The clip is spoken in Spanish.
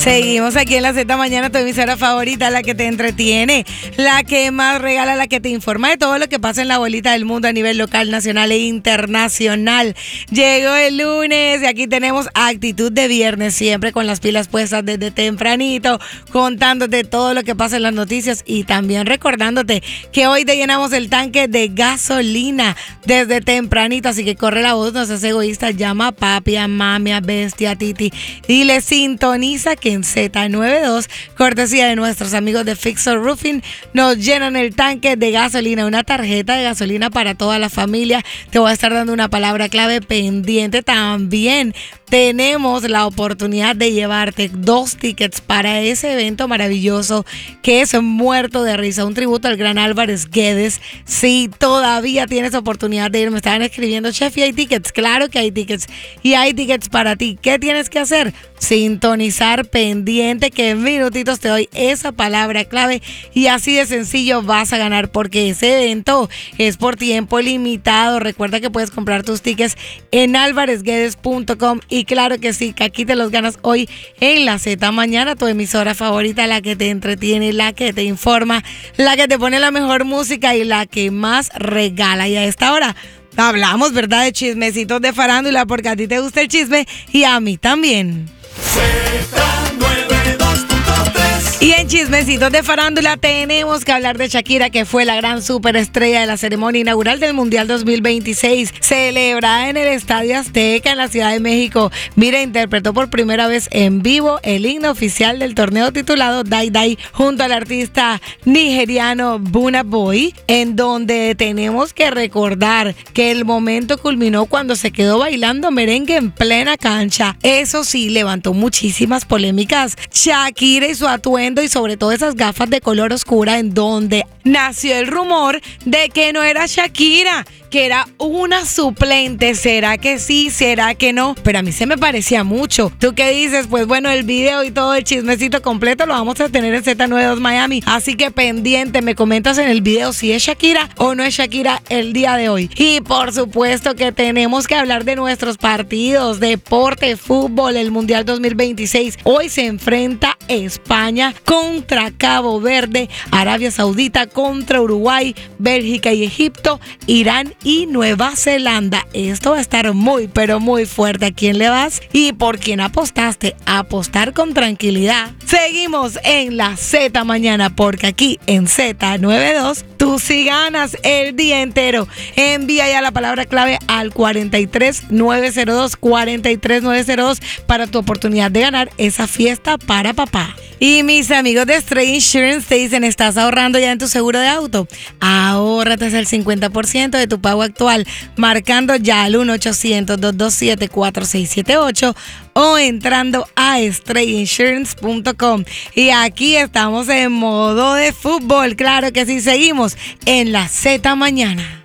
Seguimos aquí en la Z Mañana, tu emisora favorita, la que te entretiene, la que más regala, la que te informa de todo lo que pasa en la bolita del mundo a nivel local, nacional e internacional. Llegó el lunes y aquí tenemos actitud de viernes, siempre con las pilas puestas desde tempranito, contándote todo lo que pasa en las noticias y también recordándote que hoy te llenamos el tanque de gasolina desde tempranito, así que corre la voz, no seas egoísta, llama a papi, a mami, a bestia, a titi y le sintoniza que en Z92, cortesía de nuestros amigos de Fixer Roofing, nos llenan el tanque de gasolina, una tarjeta de gasolina para toda la familia. Te voy a estar dando una palabra clave pendiente. También tenemos la oportunidad de llevarte 2 tickets para ese evento maravilloso que es Muerto de Risa, un tributo al gran Álvarez Guedes. Si todavía tienes oportunidad de ir, me estaban escribiendo, chef, ¿y hay tickets? Claro que hay tickets y hay tickets para ti. ¿Qué tienes que hacer? Sintonizar pendiente, que en minutitos te doy esa palabra clave y así de sencillo vas a ganar, porque ese evento es por tiempo limitado. Recuerda que puedes comprar tus tickets en alvarezguedes.com y claro que sí, que aquí te los ganas hoy en la Z Mañana, tu emisora favorita, la que te entretiene, la que te informa, la que te pone la mejor música y la que más regala. Y a esta hora hablamos, ¿verdad?, de chismecitos de farándula, porque a ti te gusta el chisme y a mí también. Y en chismecitos de farándula tenemos que hablar de Shakira, que fue la gran superestrella de la ceremonia inaugural del Mundial 2026, celebrada en el Estadio Azteca en la Ciudad de México. Mira, interpretó por primera vez en vivo el himno oficial del torneo titulado Dai Dai junto al artista nigeriano Burna Boy, en donde tenemos que recordar que el momento culminó cuando se quedó bailando merengue en plena cancha. Eso sí, levantó muchísimas polémicas Shakira y su atuendo, y sobre todo esas gafas de color oscura, en donde nació el rumor de que no era Shakira, que era una suplente. ¿Será que sí? ¿Será que no? Pero a mí se me parecía mucho. ¿Tú qué dices? Pues bueno, el video y todo el chismecito completo lo vamos a tener en Z92 Miami, así que pendiente, me comentas en el video si es Shakira o no es Shakira el día de hoy. Y por supuesto que tenemos que hablar de nuestros partidos, deporte, fútbol, el Mundial 2026. Hoy se enfrenta España contra Cabo Verde, Arabia Saudita contra Uruguay, Bélgica y Egipto, Irán y Nueva Zelanda. Esto va a estar muy, pero muy fuerte. ¿A quién le vas? ¿Y por quién apostaste? Apostar con tranquilidad. Seguimos en la Z Mañana, porque aquí en Z92 tú sí ganas el día entero. Envía ya la palabra clave al 43902, 43902 para tu oportunidad de ganar esa fiesta para papá. Y mis amigos de Stray Insurance te dicen, ¿estás ahorrando ya en tu seguro de auto? Ahórrate el 50% de tu pago actual marcando ya al 1-800-227-4678 o entrando a strayinsurance.com. Y aquí estamos en modo de fútbol, claro que sí, seguimos en la Z Mañana.